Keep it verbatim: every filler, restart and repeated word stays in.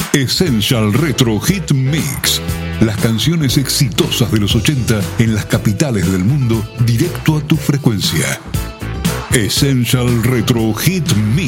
Essential Retro Hit Mix. Las canciones exitosas de los ochenta en las capitales del mundo, directo a tu frecuencia. Essential Retro Hit Mix.